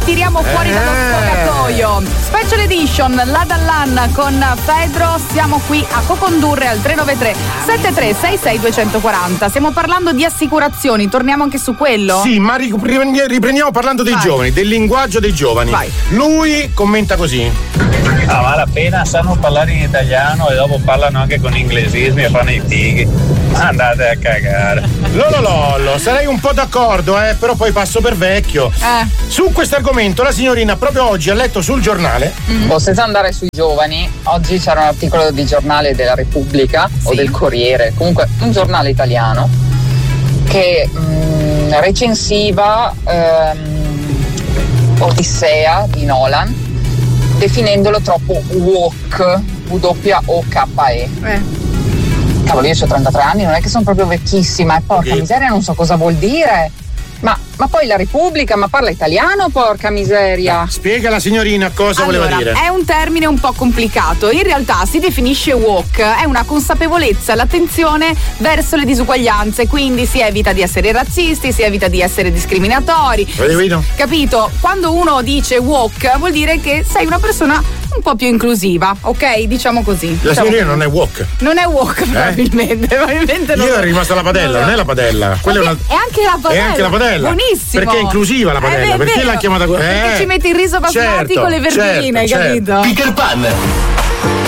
tiriamo fuori dallo sfogatoio. Special edition, la Dallan con Pedro. Siamo qui a co-condurre al 393 7366 240. Stiamo parlando di assicurazioni, torniamo anche su quello? Sì, ma riprendiamo parlando dei giovani, del linguaggio dei giovani. Vai. Lui commenta così. Ah, vale la pena, sanno parlare in italiano e dopo parlano anche con inglesismi e fanno i fighi. Andate a cagare. Lololollo, sarei un po' d'accordo, però poi passo per vecchio. Su questo argomento la signorina proprio oggi ha letto sul giornale. Senza andare sui giovani, oggi c'era un articolo di giornale della Repubblica o del Corriere, comunque un giornale italiano, che recensiva Odissea di Nolan, definendolo troppo woke, W-O-K-E. Cavolo, io ho 33 anni, non è che sono proprio vecchissima, e porca miseria, non so cosa vuol dire. Ma poi la Repubblica, ma parla italiano, porca miseria? Spiega la signorina cosa voleva dire. È un termine un po' complicato. In realtà si definisce woke, è una consapevolezza, l'attenzione verso le disuguaglianze, quindi si evita di essere razzisti, si evita di essere discriminatori. Capito? Quando uno dice woke vuol dire che sei una persona un po' più inclusiva, ok? Diciamo così. La signorina non è woke. Non è woke, probabilmente non io è rimasta la padella, non è la padella. Quella è anche la padella. È anche la padella. Buonissimo. Perché è inclusiva la padella. Perché l'ha chiamata Perché ci metti il riso basmati con le verduline, capito? Peter Pan.